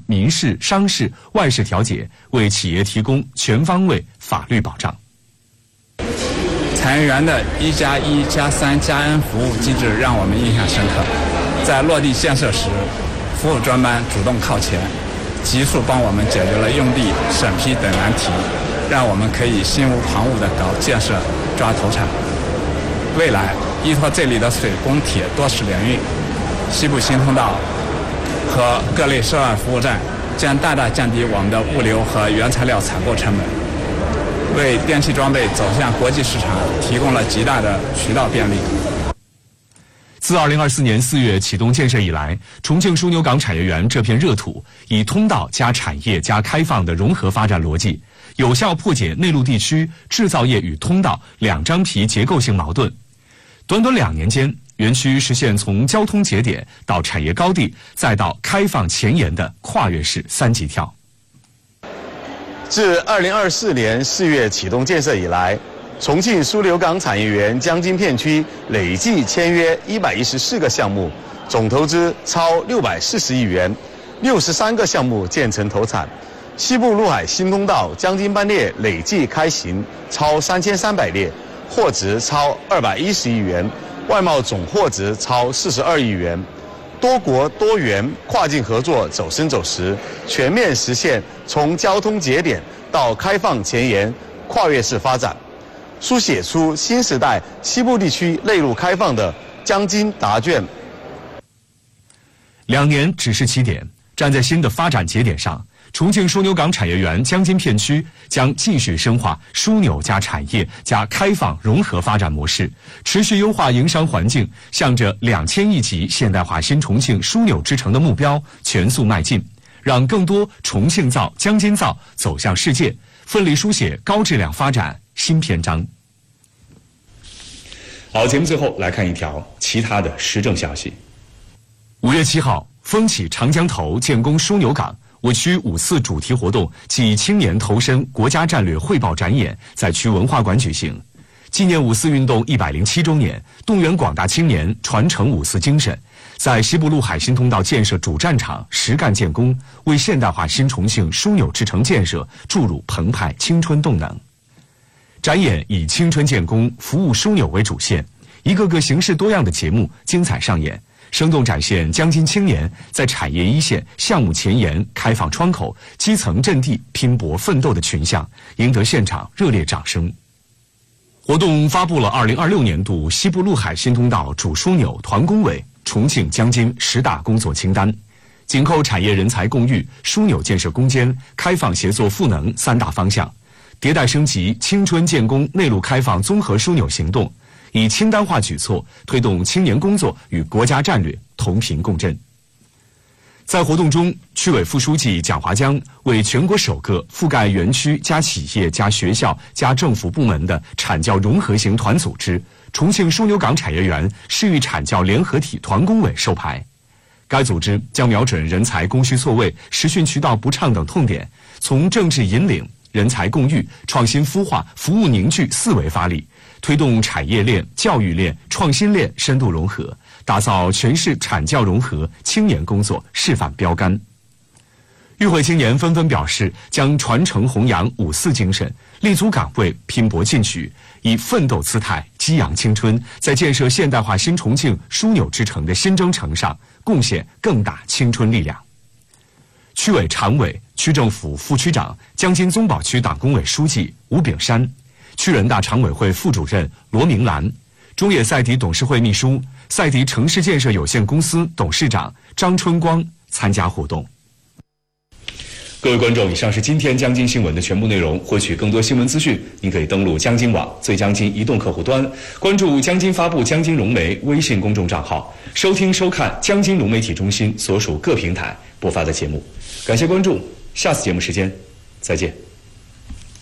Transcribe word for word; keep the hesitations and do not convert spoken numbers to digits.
民事、商事、外事调解，为企业提供全方位法律保障。 产业园的一加一加三加 N 服务机制让我们印象深刻。在落地建设时，服务专班主动靠前，急速帮我们解决了用地审批等难题，让我们可以心无旁骛地搞建设，抓投产。未来依托这里的水供铁多式联运，西部新通道和各类涉案服务站将大大降低我们的物流和原材料采购成本，为电气装备走向国际市场提供了极大的渠道便利。 自二零二四年四月启动建设以来，重庆枢纽港产业园这片热土以通道加产业加开放的融合发展逻辑，有效破解内陆地区制造业与通道两张皮结构性矛盾。短短两年间，园区实现从交通节点到产业高地再到开放前沿的跨越式三级跳。 自二零二四年四月启动建设以来，重庆枢纽港产业园江津片区累计签约一百一十四个项目，总投资超六百四十亿元，六十三个项目建成投产。西部陆海新通道江津班列累计开行超三千三百列，货值超二百一十亿元，外贸总货值超四十二亿元。多国多元跨境合作走深走实，全面实现从交通节点到开放前沿跨越式发展，书写出新时代西部地区内陆开放的江津答卷。 两年只是起点，站在新的发展节点上，重庆枢纽港产业园江津片区将继续深化枢纽加产业加开放融合发展模式，持续优化营商环境，向着两千亿级现代化新重庆枢纽之城的目标全速迈进，让更多重庆造、江津造走向世界，奋力书写高质量发展新篇章。好，节目最后来看一条其他的时政消息。五月七号，风起长江头建功枢纽港为区五四主题活动暨青年投身国家战略汇报展演在区文化馆举行，纪念五四运动一百零七周年，动员广大青年传承五四精神，在西部陆海新通道建设主战场实干建功，为现代化新重庆枢纽之城建设注入澎湃青春动能。展演以青春建功、服务枢纽为主线，一个个形式多样的节目精彩上演，生动展现江津青年在产业一线、项目前沿、开放窗口、基层阵地拼搏奋斗的群像，赢得现场热烈掌声。活动发布了二零二六年度西部陆海新通道主枢纽团工委重庆江津十大工作清单，紧扣产业人才共育、枢纽建设攻坚、开放协作赋能三大方向，迭代升级青春建功内陆开放综合枢纽行动，以清单化举措推动青年工作与国家战略同频共振。在活动中，区委副书记蒋华江为全国首个覆盖园区加企业加学校加政府部门的产教融合型团组织重庆枢纽港产业园市域产教联合体团工委授牌。该组织将瞄准人才供需错位、实训渠道不畅等痛点，从政治引领、人才共育、创新孵化、服务凝聚四维发力，推动产业链、教育链、创新链深度融合，打造全市产教融合青年工作示范标杆。与会青年纷纷表示，将传承弘扬五四精神，立足岗位拼搏进取，以奋斗姿态激扬青春，在建设现代化新重庆枢纽之城的新征程上贡献更大青春力量。区委常委、区政府副区长、江津宗保区党工委书记吴炳山，区人大常委会副主任罗明兰，中野赛迪董事会秘书、赛迪城市建设有限公司董事长张春光参加活动。各位观众，以上是今天江津新闻的全部内容。获取更多新闻资讯，您可以登录江津网、最江津移动客户端，关注江津发布江津融媒微信公众账号，收听收看江津融媒体中心所属各平台播发的节目。感谢关注，下次节目时间再见。